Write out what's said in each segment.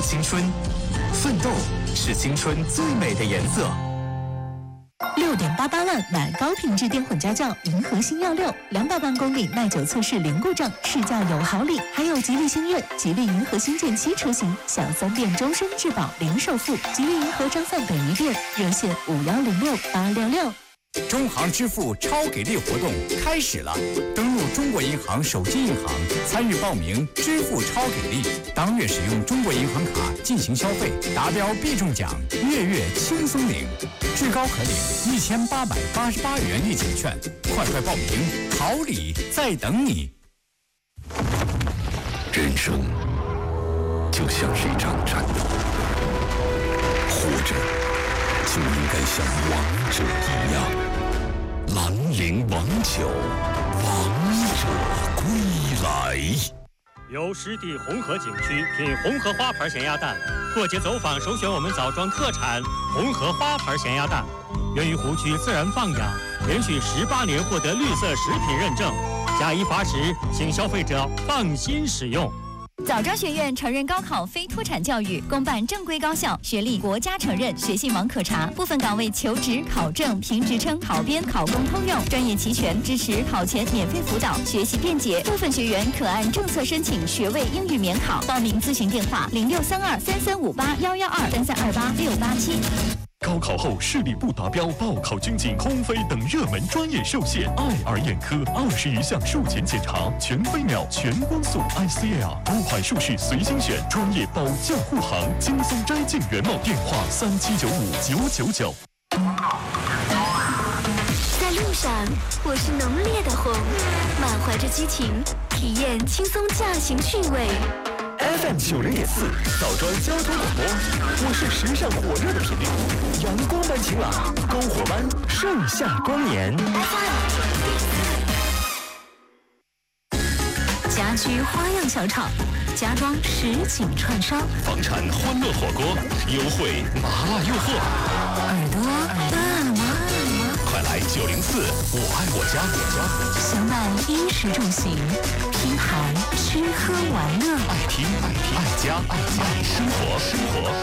青春，奋斗是青春最美的颜色。 6.88万买高品质电混家轿银河星耀6，200万公里耐久测试零故障，试驾有好礼，还有吉利星越、吉利银河星舰7车型，享3电终身质保零首付。吉利银河张范北一店热线5106866。 中行支付超给力活动开始了，登录中国银行手机银行参与报名支付超给力，当月使用中国银行卡进行消费，达标必中奖，月轻松领，至高可领1888元立减券，快报名，好礼在等你。 人生就像是一场战斗，活着就应该像王者一样。兰陵王酒，王者归来。 由湿地红河景区品红河花牌咸鸭蛋，过节走访首选我们枣庄特产红河花牌咸鸭蛋，源于湖区自然放养，连续18年获得绿色食品认证，加以罚食，请消费者放心使用。 枣庄学院承认高考非脱产教育，公办正规高校，学历国家承认，学信网可查，部分岗位求职、考证、评职称、考编、考公通用，专业齐全，支持考前免费辅导，学习便捷。部分学员可按政策申请学位英语免考。报名咨询电话063233581123286887。 高考后视力不达标、报考军警、空飞等热门专业受限，爱尔眼科20余项术前检查，全飞秒、全光速 ICL， 多款术式随心选，专业保驾护航，轻松摘镜原貌。电话37959999。 在路上，我是浓烈的红，满怀着激情，体验轻松驾行趣味。 FM 90.4，枣庄交通广播，我是时尚火热的频率，阳光般晴朗，篝火般盛夏光年。 家居花样小炒，家装实景串烧， 房产欢乐火锅，优惠麻辣诱惑， 耳朵大麻。 快来904，我爱我家。 相伴衣食住行，拼盘吃喝玩乐， 爱听爱家爱生活。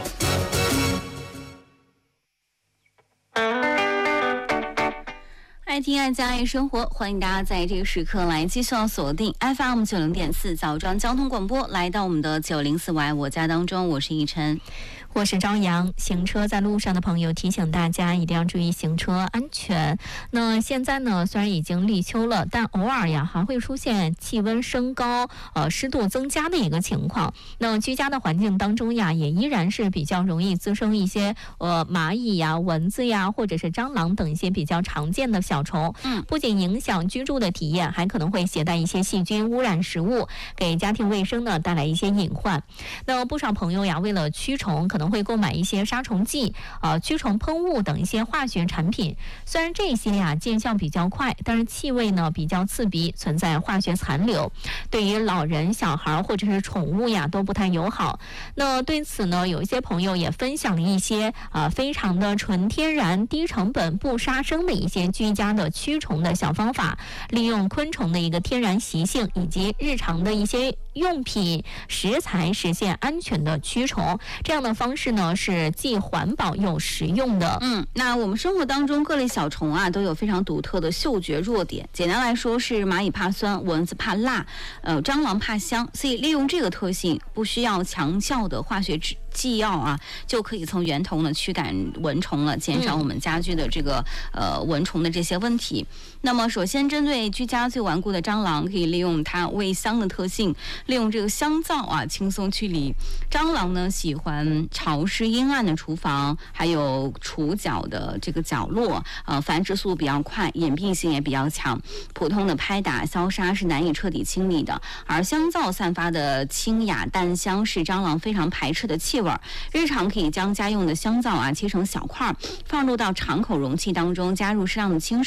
爱听爱家爱生活，欢迎大家在这个时刻来继续要锁定 FM 90.4枣庄交通广播，来到我们的904我爱我家当中，我是逸晨。 我是朝阳。行车在路上的朋友提醒大家一定要注意行车安全。那现在呢，虽然已经立秋了，但偶尔呀还会出现气温升高、湿度增加的一个情况。那居家的环境当中呀，也依然是比较容易滋生一些蚂蚁呀、蚊子呀，或者是蟑螂等一些比较常见的小虫。不仅影响居住的体验，还可能会携带一些细菌污染食物，给家庭卫生呢带来一些隐患。那不少朋友呀，为了驱虫，可能会购买一些杀虫剂、驱虫喷雾等一些化学产品。虽然这些呀见效比较快，但是气味呢比较刺鼻，存在化学残留，对于老人、小孩或者是宠物呀都不太友好。那对此呢，有一些朋友也分享了一些非常的纯天然、低成本、不杀生的一些居家的驱虫的小方法，利用昆虫的一个天然习性以及日常的一些用品食材，实现安全的驱虫。这样的方式呢是既环保又实用的。 那我们生活当中各类小虫啊都有非常独特的嗅觉弱点，简单来说是蚂蚁怕酸，蚊子怕辣，蟑螂怕香，所以利用这个特性，不需要强效的化学剂药啊，就可以从源头呢驱赶蚊虫了，减少我们家居的这个蚊虫的这些问题。那么首先针对居家最顽固的蟑螂，可以利用它味香的特性，利用这个香皂啊轻松驱离。蟑螂呢喜欢潮湿阴暗的厨房，还有厨角的这个角落，繁殖速度比较快，隐蔽性也比较强，普通的拍打消杀是难以彻底清理的，而香皂散发的清雅淡香是蟑螂非常排斥的气味。日常可以将家用的香皂啊切成小块，放入到敞口容器当中，加入适量的清水，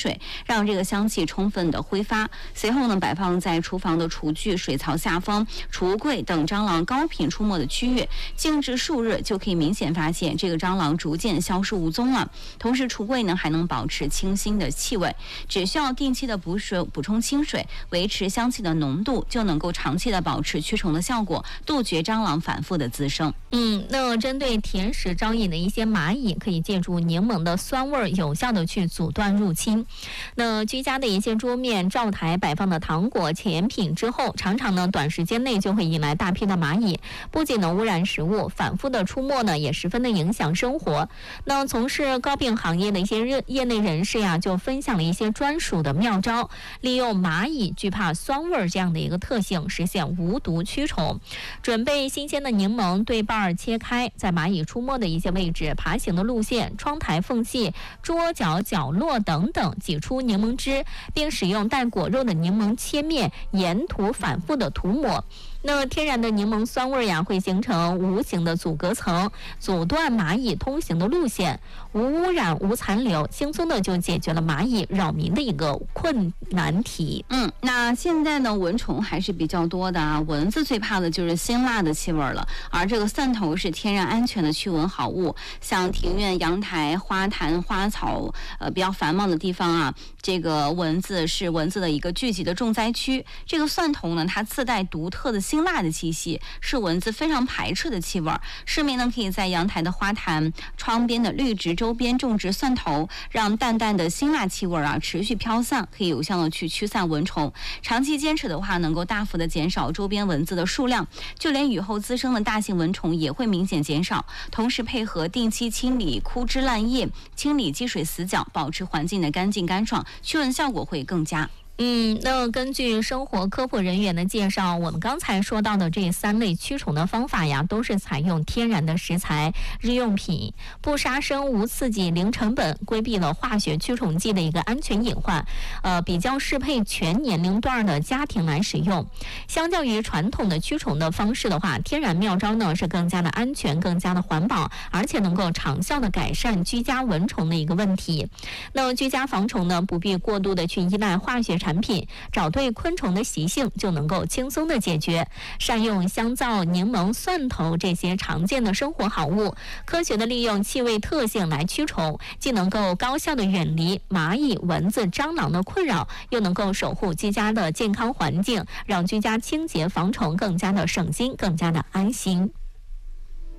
水，让这个香气充分的挥发。随后呢，摆放在厨房的厨具、水槽下方、储物柜等蟑螂高频出没的区域，静置数日就可以明显发现这个蟑螂逐渐消失无踪了。同时，橱柜呢还能保持清新的气味，只需要定期的补充清水，维持香气的浓度，就能够长期的保持驱虫的效果，杜绝蟑螂反复的滋生。 那针对甜食招引的一些蚂蚁，可以借助柠檬的酸味，有效的去阻断入侵。那居家的一些桌面、灶台摆放的糖果、甜品之后，常常呢短时间内就会引来大批的蚂蚁，不仅能污染食物，反复的出没呢也十分的影响生活。那从事糕饼行业的一些业内人士呀，就分享了一些专属的妙招，利用蚂蚁惧怕酸味这样的一个特性，实现无毒驱虫。准备新鲜的柠檬，对半儿切开，在蚂蚁出没的一些位置、爬行的路线、窗台缝隙、桌角角落等等，挤出柠檬汁，并使用带果肉的柠檬切面，沿途反复的涂抹。那天然的柠檬酸味呀，会形成无形的阻隔层，阻断蚂蚁通行的路线，无污染、无残留，轻松的就解决了蚂蚁扰民的一个难题。 那现在呢，蚊虫还是比较多的啊。蚊子最怕的就是辛辣的气味了，而这个蒜头是天然安全的驱蚊好物。像庭院、阳台、花坛、花草比较繁茂的地方啊，这个蚊子是蚊子的一个聚集的重灾区。这个蒜头呢，它自带独特的辛辣的气息，是蚊子非常排斥的气味。市民呢可以在阳台的花坛、窗边的绿植周边种植蒜头，让淡淡的辛辣气味啊持续飘散，可以有效的去驱散蚊虫。长期坚持的话，能够大幅的减少周边蚊子的数量，就连雨后滋生的大型蚊虫也会明显减少。同时配合定期清理枯枝烂叶，清理积水死角，保持环境的干净干爽，驱蚊效果会更佳。 那根据生活科普人员的介绍，我们刚才说到的这3类驱虫的方法呀，都是采用天然的食材、日用品，不杀生、无刺激、零成本，规避了化学驱虫剂的一个安全隐患，比较适配全年龄段的家庭来使用。相较于传统的驱虫的方式的话，天然妙招呢是更加的安全、更加的环保，而且能够长效的改善居家蚊虫的一个问题。那居家防虫呢，不必过度的去依赖化学产品，找对昆虫的习性就能够轻松的解决。善用香皂、柠檬、蒜头这些常见的生活好物，科学的利用气味特性来驱虫，既能够高效的远离蚂蚁、蚊子、蟑螂的困扰，又能够守护居家的健康环境，让居家清洁防虫更加的省心，更加的安心。